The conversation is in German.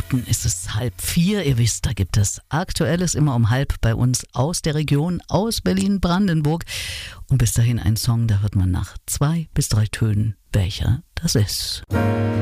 Minuten ist es 3:30. Ihr wisst, da gibt es Aktuelles immer um 3:30 bei uns aus der Region, aus Berlin-Brandenburg. Und bis dahin ein Song, da hört man nach 2 bis 3 Tönen, welcher das ist.